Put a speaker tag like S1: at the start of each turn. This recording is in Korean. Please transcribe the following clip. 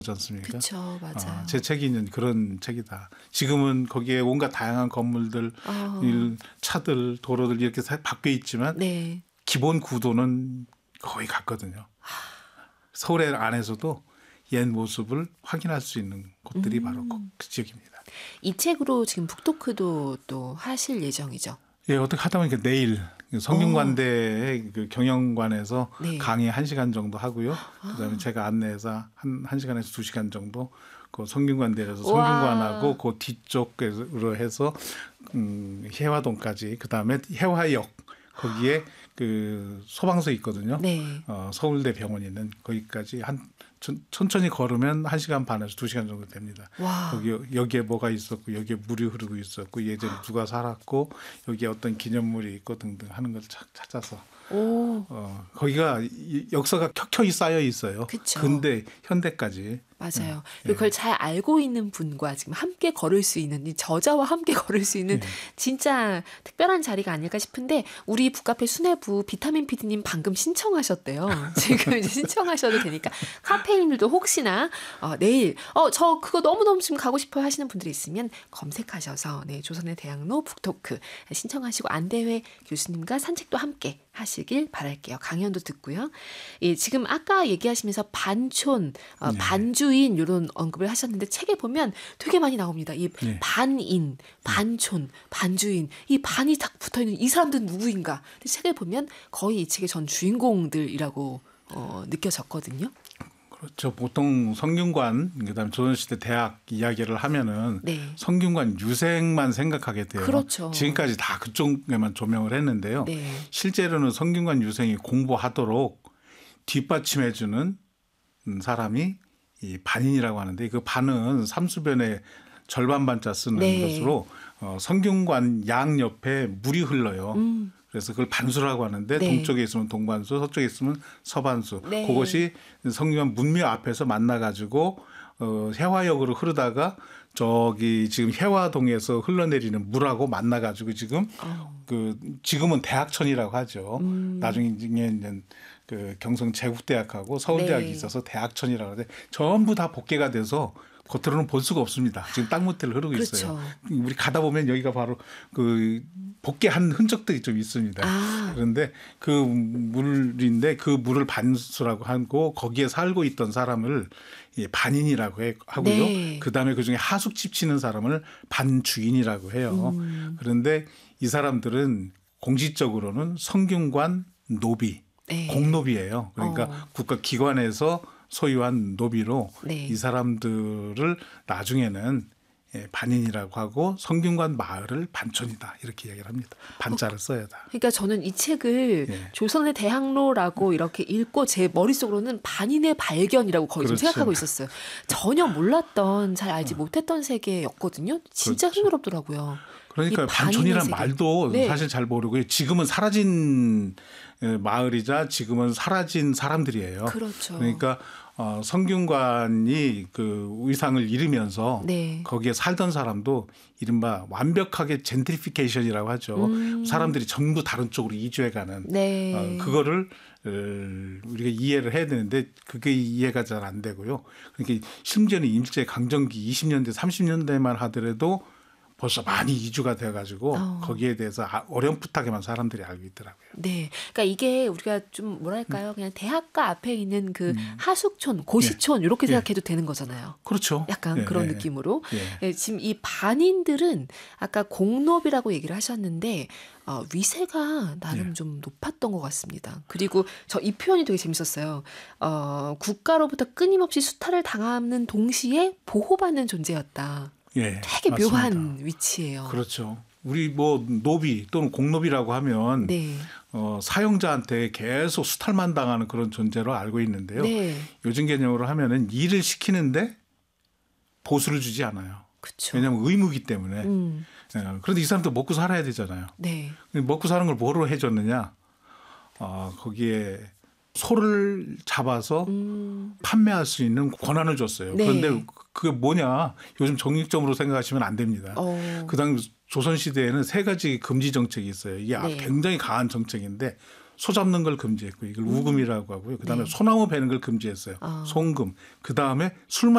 S1: 않습니까?
S2: 그렇죠, 맞아요.
S1: 제 책이 있는 그런 책이다. 지금은 거기에 온갖 다양한 건물들, 차들, 도로들 이렇게 바뀌어 있지만
S2: 네.
S1: 기본 구도는 거의 같거든요. 서울 안에서도 옛 모습을 확인할 수 있는 곳들이 바로 그 지역입니다.
S2: 이 책으로 지금 북토크도 또 하실 예정이죠?
S1: 예, 어떻게 하다 보니까 내일 성균관대의 그 경영관에서
S2: 네.
S1: 강의 1시간 정도 하고요. 그다음에 제가 안내해서 한 1시간에서 2시간 정도 그 성균관대에서 성균관하고 그 뒤쪽으로 해서 해화동까지, 그다음에 해화역 거기에 그 소방서 있거든요.
S2: 네.
S1: 서울대 병원이 있는 거기까지 천천히 걸으면 1시간 반에서 2시간 정도 됩니다.
S2: 와.
S1: 여기에 뭐가 있었고, 여기에 물이 흐르고 있었고, 예전에 누가 살았고, 여기에 어떤 기념물이 있고 등등 하는 걸 찾아서. 거기가 역사가 켜켜이 쌓여 있어요.
S2: 그쵸.
S1: 근대 현대까지.
S2: 맞아요. 그걸 잘 알고 있는 분과 지금 함께 걸을 수 있는, 이 저자와 함께 걸을 수 있는 진짜 특별한 자리가 아닐까 싶은데, 우리 북카페 수뇌부 비타민 PD님 방금 신청하셨대요. 지금 이제 신청하셔도 되니까 카페인들도 혹시나 내일 저 그거 너무너무 지금 가고 싶어요 하시는 분들이 있으면 검색하셔서 조선의 대학로 북토크 신청하시고 안대회 교수님과 산책도 함께 하시길 바랄게요. 강연도 듣고요. 지금 아까 얘기하시면서 반촌, 반주인 이런 언급을 하셨는데 책에 보면 되게 많이 나옵니다. 이 반인, 반촌, 반주인, 이 반이 딱 붙어있는 이 사람들은 누구인가. 근데 책에 보면 거의 이 책의 전 주인공들이라고 느껴졌거든요.
S1: 그렇죠. 보통 성균관, 그다음에 조선시대 대학 이야기를 하면은 성균관 유생만 생각하게 돼요.
S2: 그렇죠.
S1: 지금까지 다 그쪽에만 조명을 했는데요. 실제로는 성균관 유생이 공부하도록 뒷받침해주는 사람이 이 반인이라고 하는데, 그 반은 삼수변의 절반 반자 쓰는 것으로 성균관 양 옆에 물이 흘러요. 그래서 그걸 반수라고 하는데 동쪽에 있으면 동반수, 서쪽에 있으면 서반수. 그것이 성균관 문묘 앞에서 만나가지고 해화역으로 흐르다가 저기 지금 해화동에서 흘러내리는 물하고 만나가지고 지금은 대학천이라고 하죠. 나중에 이제 그 경성 제국대학하고 서울대학이 있어서 대학천이라고 하는데 전부 다 복개가 돼서 겉으로는 볼 수가 없습니다. 지금 땅밑을 흐르고 있어요. 우리 가다 보면 여기가 바로 그 복개한 흔적들이 좀 있습니다. 그런데 그 물인데 그 물을 반수라고 하고 거기에 살고 있던 사람을 반인이라고 하고요. 그다음에 그중에 하숙집 치는 사람을 반주인이라고 해요. 그런데 이 사람들은 공식적으로는 성균관 노비, 공노비예요. 그러니까 국가기관에서 소유한 노비로 이 사람들을 나중에는 반인이라고 하고 성균관 마을을 반촌이다 이렇게 이야기를 합니다. 반자를 써야 다.
S2: 그러니까 저는 이 책을 조선의 대학로라고 이렇게 읽고 제 머릿속으로는 반인의 발견이라고 거의 좀 생각하고 있었어요. 전혀 몰랐던, 잘 알지 못했던 세계였거든요. 진짜 흥미롭더라고요.
S1: 그러니까 반촌이란 말도 사실 잘 모르고요. 지금은 사라진 마을이자 지금은 사라진 사람들이에요.
S2: 그렇죠.
S1: 그러니까 성균관이 그 위상을 잃으면서 거기에 살던 사람도 이른바 완벽하게 젠트리피케이션이라고 하죠. 사람들이 전부 다른 쪽으로 이주해가는 그거를 우리가 이해를 해야 되는데 그게 이해가 잘 안 되고요. 그러니까 심지어는 일제 강점기 20년대 30년대만 하더라도 벌써 많이 이주가 돼가지고 거기에 대해서 어렴풋하게만 사람들이 알고 있더라고요.
S2: 그러니까 이게 우리가 좀 뭐랄까요, 그냥 대학가 앞에 있는 그 하숙촌, 고시촌 이렇게 생각해도 되는 거잖아요.
S1: 그렇죠.
S2: 약간 그런 느낌으로. 지금 이 반인들은 아까 공노비라고 얘기를 하셨는데 위세가 나름 좀 높았던 것 같습니다. 그리고 저 이 표현이 되게 재밌었어요. 국가로부터 끊임없이 수탈을 당하는 동시에 보호받는 존재였다. 되게 묘한 위치예요.
S1: 그렇죠. 우리 뭐 노비 또는 공노비라고 하면 사용자한테 계속 수탈만 당하는 그런 존재로 알고 있는데요. 요즘 개념으로 하면은 일을 시키는데 보수를 주지 않아요. 왜냐하면 의무이기 때문에. 그런데 이 사람도 먹고 살아야 되잖아요. 먹고 사는 걸 뭐로 해줬느냐? 거기에 소를 잡아서 판매할 수 있는 권한을 줬어요. 그런데 그게 뭐냐? 요즘 정육점으로 생각하시면 안 됩니다. 그 당 조선시대에는 3가지 금지 정책이 있어요. 이게 굉장히 강한 정책인데 소 잡는 걸 금지했고 이걸 우금이라고 하고요. 그다음에 소나무 베는 걸 금지했어요. 송금. 그다음에 술